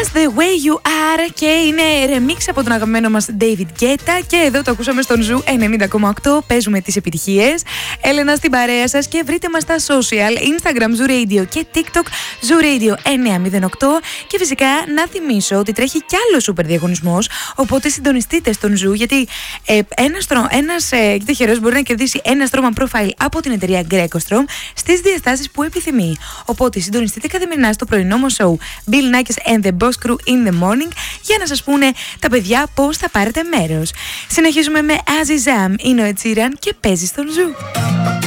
Just the way you are, και είναι remix από τον αγαπημένο μας David Guetta, και εδώ το ακούσαμε στον Ζου 90,8. Παίζουμε τις επιτυχίες. Έλενα στην παρέα σας, και βρείτε μας στα social, Instagram Zoo Radio και TikTok Zoo Radio 908. Και φυσικά να θυμίσω ότι τρέχει κι άλλο σούπερ διαγωνισμός, οπότε συντονιστείτε στον Zoo, γιατί ένας τυχερός μπορεί να κερδίσει ένα στρώμα profile από την εταιρεία Grecostrom στις διαστάσεις που επιθυμεί. Οπότε συντονιστείτε καθημερινά στο πρωινό μου show Bill Nackis and the Boss Crew in the Morning για να σας πούνε τα παιδιά πώς θα πάρετε μέρος. Συνεχίζουμε με Azizam, είναι ο Ed Sheeran και παίζει στον Zoo.